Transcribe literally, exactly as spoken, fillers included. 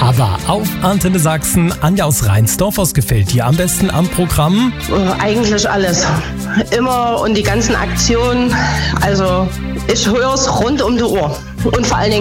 Aber auf Antenne Sachsen, Anja aus Reinsdorf, was gefällt dir am besten am Programm? Äh, eigentlich alles. Immer und die ganzen Aktionen. Also ich höre es rund um die Uhr. Und vor allen Dingen